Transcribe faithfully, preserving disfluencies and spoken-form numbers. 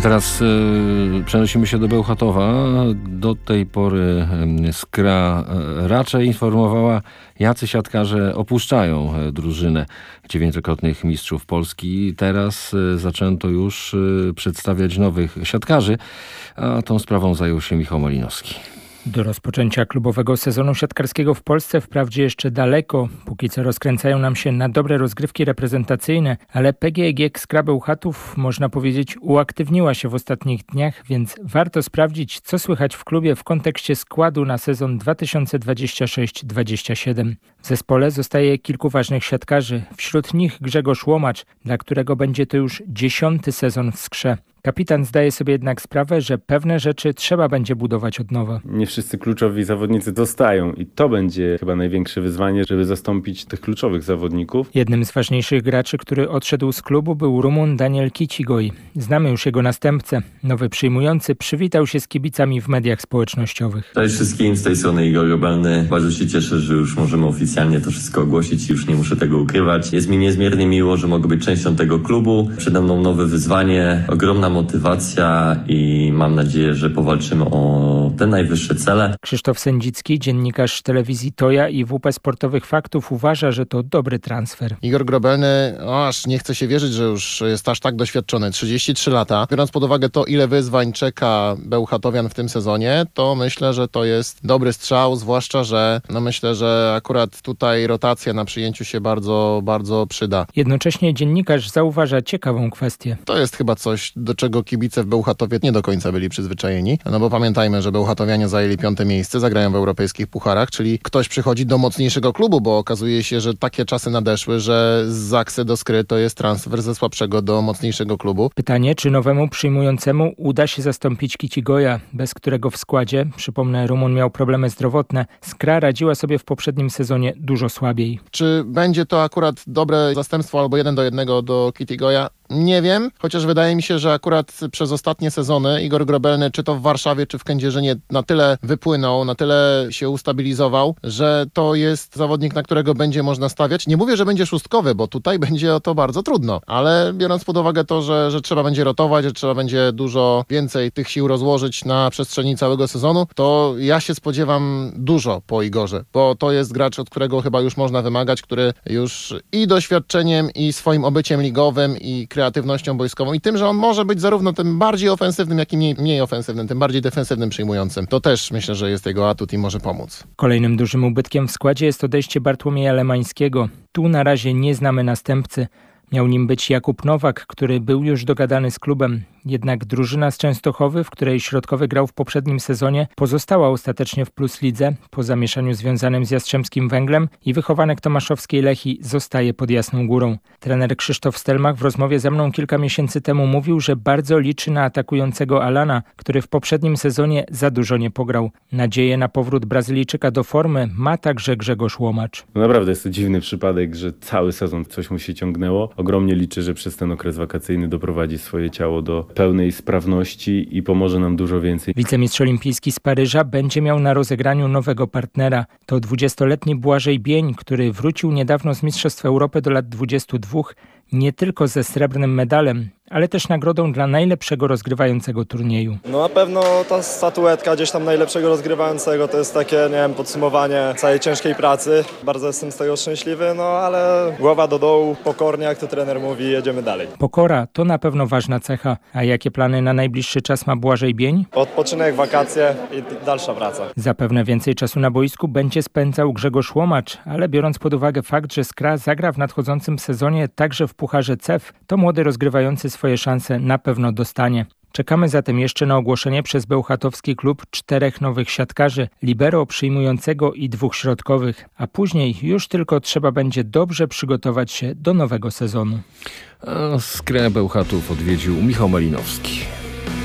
Teraz y, przenosimy się do Bełchatowa. Do tej pory y, Skra y, raczej informowała, jacy siatkarze opuszczają y, drużynę dziewięciokrotnych mistrzów Polski. Teraz y, zaczęto już y, przedstawiać nowych siatkarzy, a tą sprawą zajął się Michał Malinowski. Do rozpoczęcia klubowego sezonu siatkarskiego w Polsce wprawdzie jeszcze daleko. Póki co rozkręcają nam się na dobre rozgrywki reprezentacyjne, ale P G E G Skra Bełchatów, można powiedzieć, uaktywniła się w ostatnich dniach, więc warto sprawdzić, co słychać w klubie w kontekście składu na sezon dwa tysiące dwudziesty szósty dwudziesty siódmy. W zespole zostaje kilku ważnych siatkarzy, wśród nich Grzegorz Łomacz, dla którego będzie to już dziesiąty sezon w Skrze. Kapitan zdaje sobie jednak sprawę, że pewne rzeczy trzeba będzie budować od nowa. Nie wszyscy kluczowi zawodnicy dostają i to będzie chyba największe wyzwanie, żeby zastąpić tych kluczowych zawodników. Jednym z ważniejszych graczy, który odszedł z klubu, był Rumun Daniel Kitigoj. Znamy już jego następcę. Nowy przyjmujący przywitał się z kibicami w mediach społecznościowych. Cześć wszystkim, z tej strony Igor Grobelny. Bardzo się cieszę, że już możemy oficjalnie to wszystko ogłosić i już nie muszę tego ukrywać. Jest mi niezmiernie miło, że mogę być częścią tego klubu. Przede mną nowe wyzwanie, ogromna motywacja i mam nadzieję, że powalczymy o te najwyższe cele. Krzysztof Sędzicki, dziennikarz telewizji Toja i W P Sportowych Faktów, uważa, że to dobry transfer. Igor Grobelny, o, aż nie chce się wierzyć, że już jest aż tak doświadczony. trzydzieści trzy lata. Biorąc pod uwagę to, ile wyzwań czeka Bełchatowian w tym sezonie, to myślę, że to jest dobry strzał, zwłaszcza, że no myślę, że akurat tutaj rotacja na przyjęciu się bardzo, bardzo przyda. Jednocześnie dziennikarz zauważa ciekawą kwestię. To jest chyba coś, do czego kibice w Bełchatowie nie do końca byli przyzwyczajeni, no bo pamiętajmy, że Bełchatowianie zajęli piąte miejsce, zagrają w europejskich pucharach, czyli ktoś przychodzi do mocniejszego klubu, bo okazuje się, że takie czasy nadeszły, że z Zaksy do Skry to jest transfer ze słabszego do mocniejszego klubu. Pytanie, czy nowemu przyjmującemu uda się zastąpić Kitigoja, bez którego w składzie, przypomnę, Rumun miał problemy zdrowotne, Skra radziła sobie w poprzednim sezonie dużo słabiej. Czy będzie to akurat dobre zastępstwo albo jeden do jednego do Kitigoja? Nie wiem, chociaż wydaje mi się, że akurat przez ostatnie sezony Igor Grobelny, czy to w Warszawie, czy w Kędzierzynie, na tyle wypłynął, na tyle się ustabilizował, że to jest zawodnik, na którego będzie można stawiać. Nie mówię, że będzie szóstkowy, bo tutaj będzie o to bardzo trudno, ale biorąc pod uwagę to, że, że trzeba będzie rotować, że trzeba będzie dużo więcej tych sił rozłożyć na przestrzeni całego sezonu, to ja się spodziewam dużo po Igorze, bo to jest gracz, od którego chyba już można wymagać, który już i doświadczeniem, i swoim obyciem ligowym, i kreatywnością boiskową i tym, że on może być zarówno tym bardziej ofensywnym, jak i mniej, mniej ofensywnym, tym bardziej defensywnym przyjmującym. To też myślę, że jest jego atut i może pomóc. Kolejnym dużym ubytkiem w składzie jest odejście Bartłomieja Lemańskiego. Tu na razie nie znamy następcy. Miał nim być Jakub Nowak, który był już dogadany z klubem. Jednak drużyna z Częstochowy, w której środkowy grał w poprzednim sezonie, pozostała ostatecznie w Plus Lidze po zamieszaniu związanym z Jastrzębskim Węglem i wychowanek tomaszowskiej Lechii zostaje pod Jasną Górą. Trener Krzysztof Stelmach w rozmowie ze mną kilka miesięcy temu mówił, że bardzo liczy na atakującego Alana, który w poprzednim sezonie za dużo nie pograł. Nadzieję na powrót Brazylijczyka do formy ma także Grzegorz Łomacz. No naprawdę jest to dziwny przypadek, że cały sezon coś mu się ciągnęło. Ogromnie liczę, że przez ten okres wakacyjny doprowadzi swoje ciało do pełnej sprawności i pomoże nam dużo więcej. Wicemistrz olimpijski z Paryża będzie miał na rozegraniu nowego partnera. To dwudziestoletni Błażej Bień, który wrócił niedawno z Mistrzostw Europy do lat dwudziestu dwóch, nie tylko ze srebrnym medalem, ale też nagrodą dla najlepszego rozgrywającego turnieju. No na pewno ta statuetka gdzieś tam najlepszego rozgrywającego to jest takie, nie wiem, podsumowanie całej ciężkiej pracy. Bardzo jestem z tego szczęśliwy, no ale głowa do dołu, pokornie, jak to trener mówi, jedziemy dalej. Pokora to na pewno ważna cecha. A jakie plany na najbliższy czas ma Błażej Bień? Odpoczynek, wakacje i dalsza praca. Zapewne więcej czasu na boisku będzie spędzał Grzegorz Łomacz, ale biorąc pod uwagę fakt, że Skra zagra w nadchodzącym sezonie także w Pucharze C E F, to młody rozgrywający swoje szanse na pewno dostanie. Czekamy zatem jeszcze na ogłoszenie przez bełchatowski klub czterech nowych siatkarzy, libero przyjmującego i dwóch środkowych, a później już tylko trzeba będzie dobrze przygotować się do nowego sezonu. A Skrę Bełchatów odwiedził Michał Malinowski.